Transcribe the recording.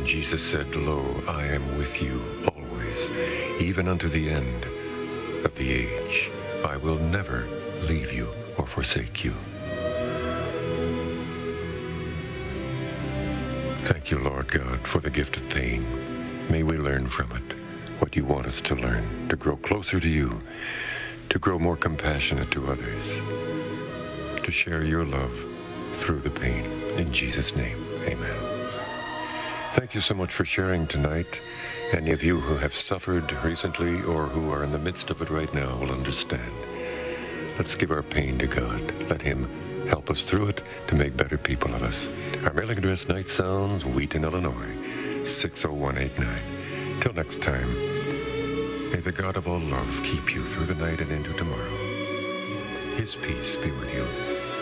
Jesus said, "Lo, I am with you always, even unto the end of the age. I will never leave you or forsake you." Thank you, Lord God, for the gift of pain. May we learn from it what you want us to learn, to grow closer to you, to grow more compassionate to others, to share your love through the pain. In Jesus' name, amen. Thank you so much for sharing tonight. Any of you who have suffered recently or who are in the midst of it right now will understand. Let's give our pain to God. Let him help us through it to make better people of us. Our mailing address, Night Sounds, Wheaton, Illinois, 60189. Till next time, may the God of all love keep you through the night and into tomorrow. His peace be with you.